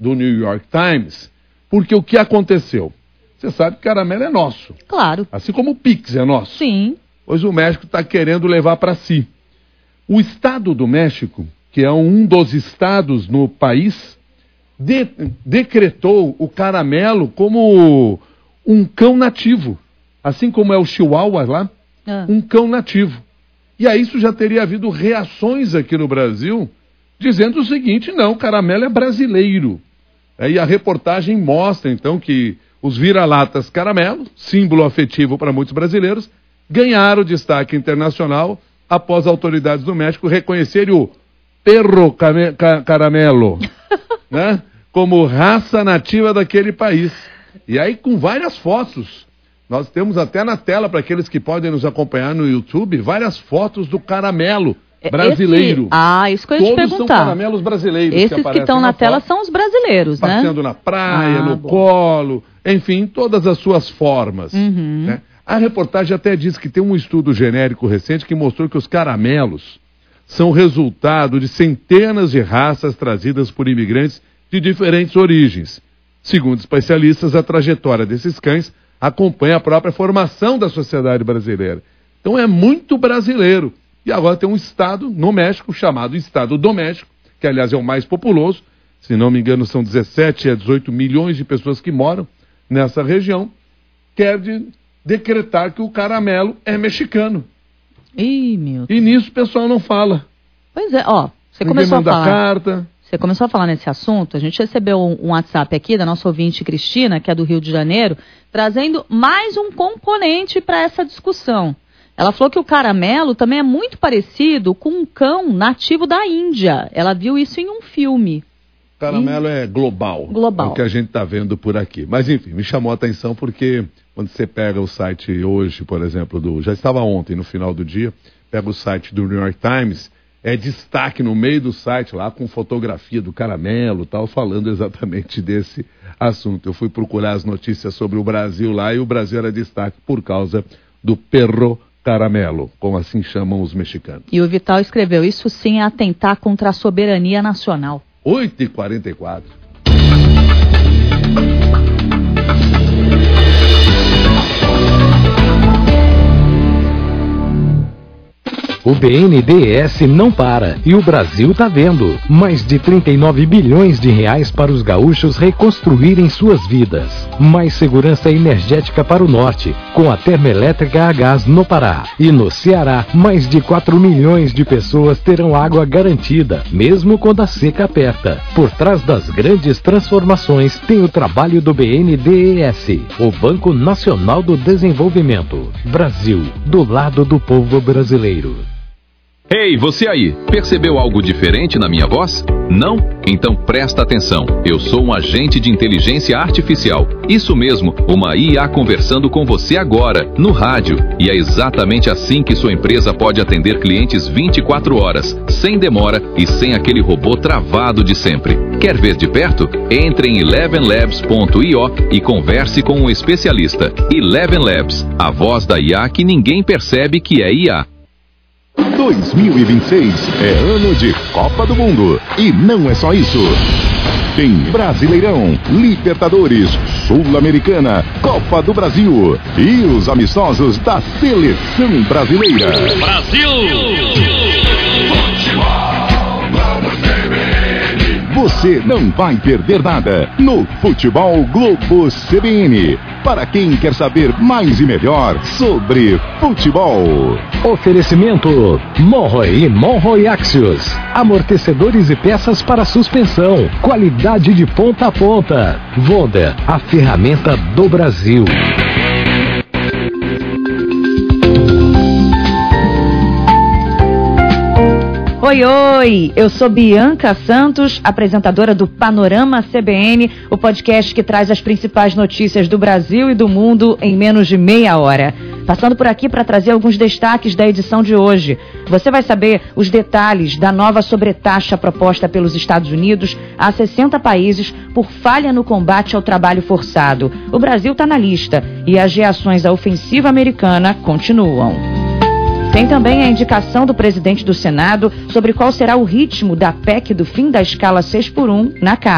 do New York Times, porque o que aconteceu? Você sabe que caramelo é nosso. Claro. Assim como o Pix é nosso. Sim. Pois o México está querendo levar para si. O Estado do México, que é um dos estados no país, decretou o caramelo como um cão nativo. Assim como é o Chihuahua lá, um cão nativo. E a isso já teria havido reações aqui no Brasil, dizendo o seguinte: não, caramelo é brasileiro. E a reportagem mostra, então, que os vira-latas caramelo, símbolo afetivo para muitos brasileiros, ganharam destaque internacional após autoridades do México reconhecerem o perro caramelo, né, como raça nativa daquele país. E aí com várias fotos. Nós temos até na tela, para aqueles que podem nos acompanhar no YouTube, várias fotos do caramelo brasileiro. Isso que eu ia te perguntar. Todos são caramelos brasileiros. Esses que estão na tela são os brasileiros, né? Passeando na praia, no colo, enfim, todas as suas formas. Né? A reportagem até diz que tem um estudo genérico recente que mostrou que os caramelos são resultado de centenas de raças trazidas por imigrantes de diferentes origens. Segundo especialistas, a trajetória desses cães acompanha a própria formação da sociedade brasileira. Então é muito brasileiro. E agora tem um estado no México, chamado Estado do México, que aliás é o mais populoso, se não me engano são 17 a 18 milhões de pessoas que moram nessa região, quer decretar que o caramelo é mexicano. Ih, meu Deus. E nisso o pessoal não fala. Pois é, você começou a falar. Carta. Você começou a falar nesse assunto, a gente recebeu um WhatsApp aqui da nossa ouvinte Cristina, que é do Rio de Janeiro, trazendo mais um componente para essa discussão. Ela falou que o caramelo também é muito parecido com um cão nativo da Índia. Ela viu isso em um filme. Caramelo é global. Global. É o que a gente está vendo por aqui. Mas enfim, me chamou a atenção porque quando você pega o site hoje, por exemplo, já estava ontem, no final do dia, pega o site do New York Times, é destaque no meio do site lá com fotografia do caramelo, tal, falando exatamente desse assunto. Eu fui procurar as notícias sobre o Brasil lá e o Brasil era destaque por causa do perro caramelo, como assim chamam os mexicanos. E o Vital escreveu: isso sim é atentar contra a soberania nacional. 8h44. O BNDES não para e o Brasil tá vendo. Mais de 39 bilhões de reais para os gaúchos reconstruírem suas vidas. Mais segurança energética para o norte, com a termoelétrica a gás no Pará. E no Ceará, mais de 4 milhões de pessoas terão água garantida, mesmo quando a seca aperta. Por trás das grandes transformações tem o trabalho do BNDES, o Banco Nacional do Desenvolvimento. Brasil, do lado do povo brasileiro. Ei, você aí, percebeu algo diferente na minha voz? Não? Então presta atenção, eu sou um agente de inteligência artificial. Isso mesmo, uma IA conversando com você agora, no rádio. E é exatamente assim que sua empresa pode atender clientes 24 horas, sem demora e sem aquele robô travado de sempre. Quer ver de perto? Entre em elevenlabs.io e converse com um especialista. Eleven Labs, a voz da IA que ninguém percebe que é IA. 2026 é ano de Copa do Mundo. E não é só isso. Tem Brasileirão, Libertadores, Sul-Americana, Copa do Brasil e os amistosos da Seleção Brasileira. Brasil! Você não vai perder nada no Futebol Globo CBN. Para quem quer saber mais e melhor sobre futebol. Oferecimento Monroe e Monroe Axios. Amortecedores e peças para suspensão. Qualidade de ponta a ponta. Voda, a ferramenta do Brasil. Oi, eu sou Bianca Santos, apresentadora do Panorama CBN, o podcast que traz as principais notícias do Brasil e do mundo em menos de meia hora. Passando por aqui para trazer alguns destaques da edição de hoje. Você vai saber os detalhes da nova sobretaxa proposta pelos Estados Unidos a 60 países por falha no combate ao trabalho forçado. O Brasil está na lista e as reações à ofensiva americana continuam. Tem também a indicação do presidente do Senado sobre qual será o ritmo da PEC do fim da escala 6x1 na Casa.